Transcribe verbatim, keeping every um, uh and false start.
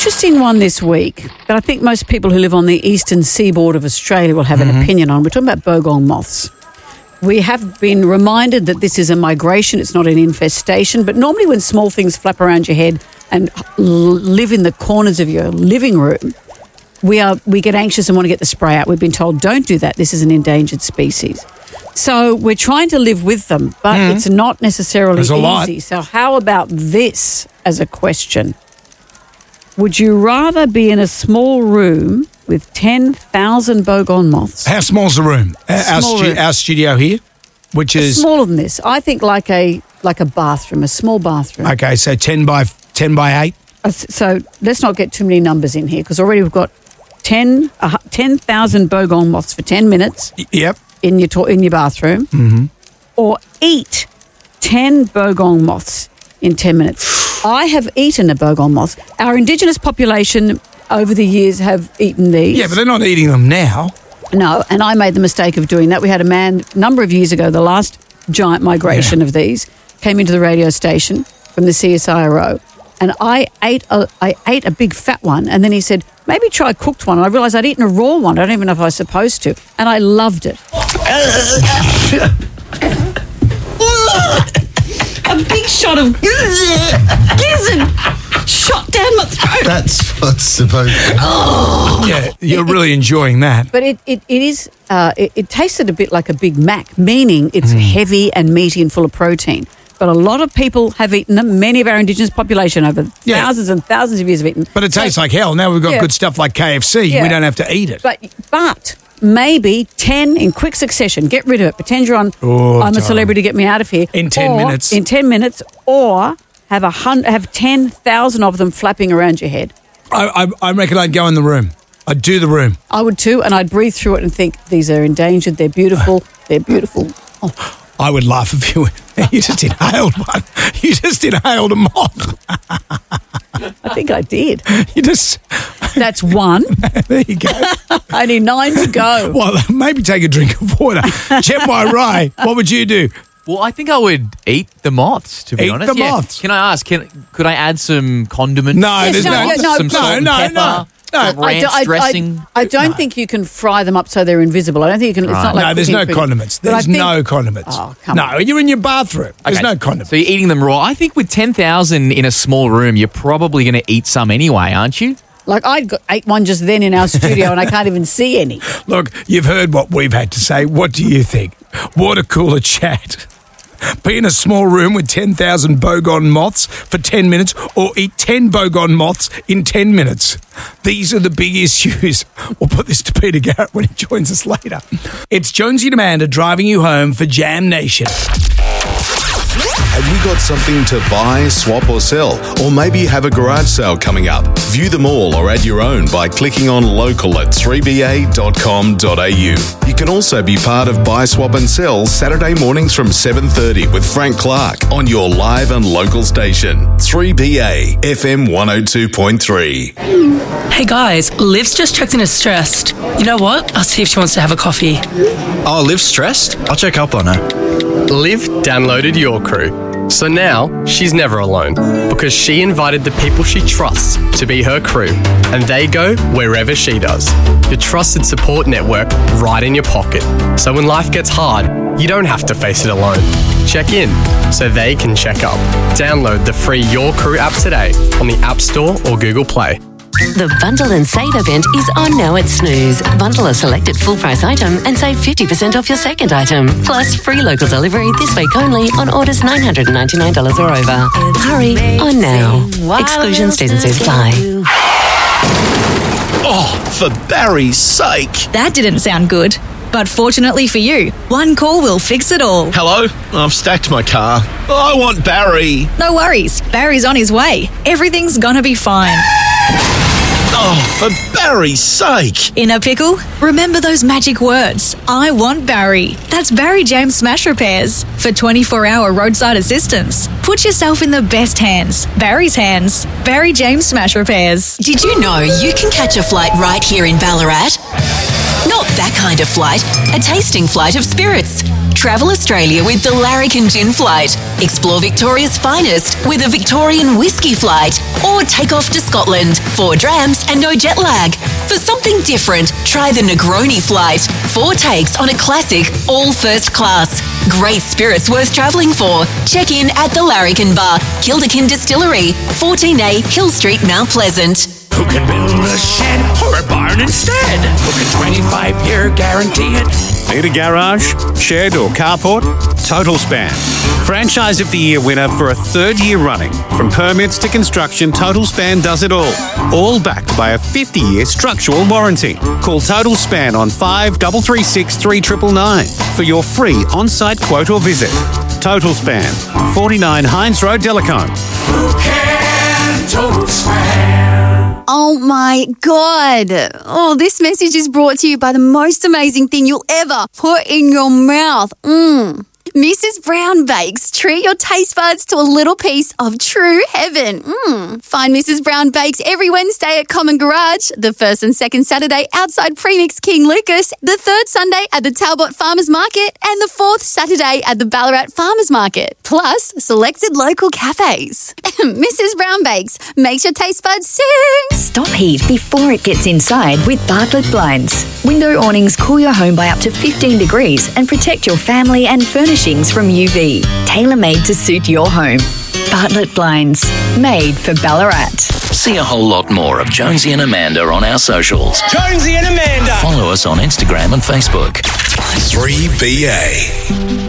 interesting one this week that I think most people who live on the eastern seaboard of Australia will have mm-hmm. an opinion on. We're talking about bogong moths. We have been reminded that this is a migration, it's not an infestation, but normally when small things flap around your head and live in the corners of your living room, we are we get anxious and want to get the spray out. We've been told, don't do that, this is an endangered species. So we're trying to live with them, but mm. it's not necessarily easy. Lot. So how about this as a question? Would you rather be in a small room with ten thousand bogong moths? How small's the room? Our, stu- room. Our studio here, which it's is... smaller than this. I think like a like a bathroom, a small bathroom. Okay, so ten by ten by eight? Uh, so let's not get too many numbers in here because already we've got ten uh, ten thousand bogong moths for ten minutes. Y- yep. In your to- in your bathroom. Mm-hmm. Or eat ten bogong moths in ten minutes. I have eaten a bogong moth. Our Indigenous population over the years have eaten these. Yeah, but they're not eating them now. No, and I made the mistake of doing that. We had a man a number of years ago, the last giant migration yeah. of these, came into the radio station from the C S I R O, and I ate a, I ate a big fat one, and then he said, maybe try a cooked one. And I realised I'd eaten a raw one. I don't even know if I was supposed to, and I loved it. A big shot of gizzard shot down my throat. That's what's supposed to oh. Yeah, you're really enjoying that. But it, it, it is, uh, it, it tasted a bit like a Big Mac, meaning it's mm. heavy and meaty and full of protein. But a lot of people have eaten them. Many of our Indigenous population over yeah. thousands and thousands of years have eaten. But it tastes so, like hell. Now we've got yeah. good stuff like K F C. Yeah. We don't have to eat it. But But... maybe ten in quick succession. Get rid of it. Pretend you're on, oh, I'm a celebrity, get me out of here. In ten or, minutes. In ten minutes. Or have a hun- have ten thousand of them flapping around your head. I, I, I reckon I'd go in the room. I'd do the room. I would too, and I'd breathe through it and think, these are endangered, they're beautiful, they're beautiful. Oh. I would laugh if you, you just inhaled one. You just inhaled a moth. I think I did. You just... That's one. There you go. Only nine to go. Well, maybe take a drink of water. Jem Rai, what would you do? Well, I think I would eat the moths, to be eat honest. Eat the yeah. moths. Can I ask, can, could I add some condiments? No, yes, there's no, no... no, some no, salt and no, pepper, no. No, ranch I, I, dressing. I, I don't no. think you can fry them up so they're invisible. I don't think you can. It's right. not like no, there's no pretty. condiments. But There's think, no condiments. Oh, come no, on. you're in your bathroom. There's okay. no condiments. So you're eating them raw. I think with ten thousand in a small room, you're probably going to eat some anyway, aren't you? Like I got, ate one just then in our studio and I can't even see any. Look, you've heard what we've had to say. What do you think? Water cooler chat. Be in a small room with ten thousand bogong moths for ten minutes or eat ten bogong moths in ten minutes. These are the big issues. We'll put this to Peter Garrett when he joins us later. It's Jonesy and Amanda driving you home for Jam Nation. Have you got something to buy, swap or sell? Or maybe you have a garage sale coming up? View them all or add your own by clicking on local at three b a dot com dot a u. You can also be part of Buy, Swap and Sell Saturday mornings from seven thirty with Frank Clark on your live and local station. three B A F M one oh two point three. Hey guys, Liv's just checked in as stressed. You know what? I'll see if she wants to have a coffee. Oh, Liv's stressed? I'll check up on her. Liv downloaded Your Crew. So now she's never alone because she invited the people she trusts to be her crew and they go wherever she does. Your trusted support network right in your pocket. So when life gets hard, you don't have to face it alone. Check in so they can check up. Download the free Your Crew app today on the App Store or Google Play. The Bundle and Save event is on now at Snooze. Bundle a selected full price item and save fifty percent off your second item. Plus free local delivery this week only on orders nine hundred ninety-nine dollars or over. Hurry on now. Exclusions, T's and C's apply. Oh, for Barry's sake. That didn't sound good. But fortunately for you, one call will fix it all. Hello? I've stacked my car. I want Barry. No worries. Barry's on his way. Everything's gonna be fine. Oh, for Barry's sake. In a pickle? Remember those magic words. I want Barry. That's Barry James Smash Repairs. For twenty-four hour roadside assistance. Put yourself in the best hands. Barry's hands. Barry James Smash Repairs. Did you know you can catch a flight right here in Ballarat? Not that kind of flight, a tasting flight of spirits. Travel Australia with the Larrikin Gin Flight. Explore Victoria's finest with a Victorian whiskey flight. Or take off to Scotland. Four drams and no jet lag. For something different, try the Negroni Flight. Four takes on a classic, all first class. Great spirits worth travelling for. Check in at the Larrikin Bar, Kilderkin Distillery, fourteen A Hill Street, Mount Pleasant. Who can build a shed or a barn instead? Who can twenty-five year guarantee it? Need a garage, shed or carport? Total Span. Franchise of the Year winner for a third year running. From permits to construction, Total Span does it all. All backed by a fifty year structural warranty. Call Total Span on five three three six, three nine nine nine for your free on-site quote or visit. Total Span, forty-nine Hines Road, Delacombe. Who can Total Span? Oh my God. Oh, this message is brought to you by the most amazing thing you'll ever put in your mouth. Mmm. Missus Brown Bakes. Treat your taste buds to a little piece of true heaven. Mmm. Find Missus Brown Bakes every Wednesday at Common Garage, the first and second Saturday outside Premix King Lucas, the third Sunday at the Talbot Farmers Market, and the fourth Saturday at the Ballarat Farmers Market. Plus, selected local cafes. Missus Brown Bakes makes your taste buds sing. Stop heat before it gets inside with Bartlett Blinds. Window awnings cool your home by up to fifteen degrees and protect your family and furnishings from U V. Tailor-made to suit your home. Bartlett Blinds. Made for Ballarat. See a whole lot more of Jonesy and Amanda on our socials. Jonesy and Amanda. Follow us on Instagram and Facebook. three B A.